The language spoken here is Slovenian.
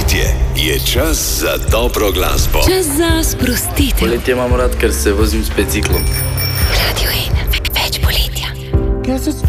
poletje je čas za dobro glasbo. Čas za sprostitev. Poletje imam rad, ker se vozim s biciklom. Radio 1, več poletja. Guess it's